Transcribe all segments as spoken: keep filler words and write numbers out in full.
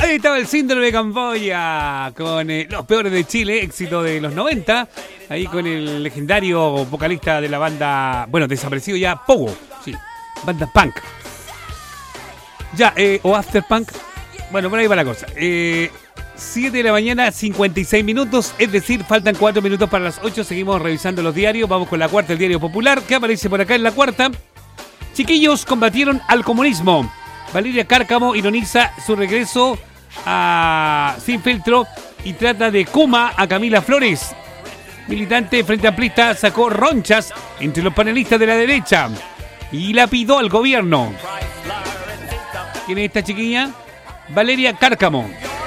Ahí estaba el síndrome de Camboya con eh, Los Peores de Chile, éxito de los noventa. Ahí con el legendario vocalista de la banda, bueno, desaparecido ya, Pogo. Sí, banda punk. Ya, eh, o after punk. Bueno, por ahí va la cosa. Eh, siete de la mañana, cincuenta y seis minutos. Es decir, faltan cuatro minutos para las ocho. Seguimos revisando los diarios. Vamos con la cuarta, el Diario Popular. ¿Qué aparece por acá en la cuarta? Chiquillos combatieron al comunismo. Valeria Cárcamo ironiza su regreso a Sin Filtro y trata de Kuma a Camila Flores. Militante Frente Amplista sacó ronchas entre los panelistas de la derecha y lapidó al gobierno. ¿Quién es esta chiquilla? Valeria Cárcamo.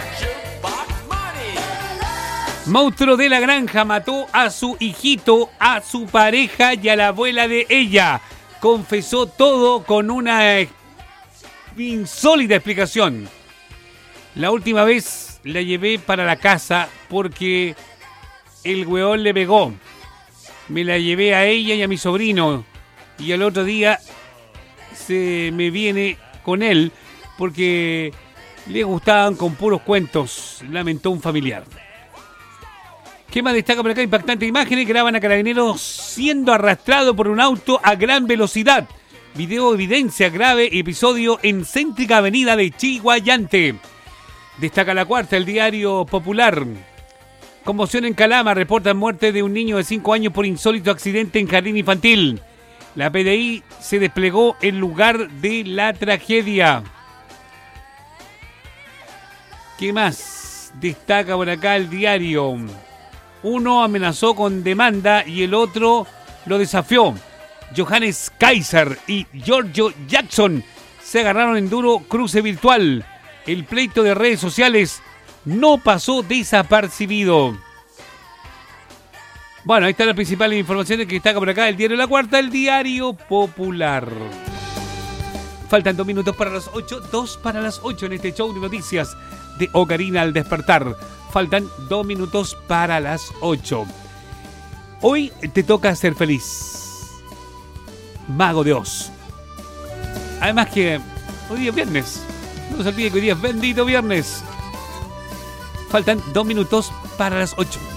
Monstruo de la granja mató a su hijito, a su pareja y a la abuela de ella. Confesó todo con una insólita explicación. La última vez la llevé para la casa porque el weón le pegó. Me la llevé a ella y a mi sobrino. Y al otro día se me viene con él porque le gustaban con puros cuentos, lamentó un familiar. ¿Qué más destaca por acá? Impactantes imágenes graban a carabineros siendo arrastrado por un auto a gran velocidad. Video evidencia grave episodio en céntrica avenida de Chiguayante. Destaca la cuarta, el Diario Popular. Conmoción en Calama, reportan muerte de un niño de cinco años por insólito accidente en jardín infantil. La P D I se desplegó en lugar de la tragedia. ¿Qué más destaca por acá el diario? Uno amenazó con demanda y el otro lo desafió. Johannes Kaiser y Giorgio Jackson se agarraron en duro cruce virtual. El pleito de redes sociales no pasó desapercibido. Bueno, ahí están las principales informaciones que destaca por acá el diario La Cuarta, el Diario Popular. Faltan dos minutos para las ocho, dos para las ocho en este show de noticias de Ocarina al despertar. Faltan dos minutos para las ocho. Hoy te toca ser feliz. Mago de Oz. Además que hoy día es viernes. No se olvide que hoy día es bendito viernes. Faltan dos minutos para las ocho.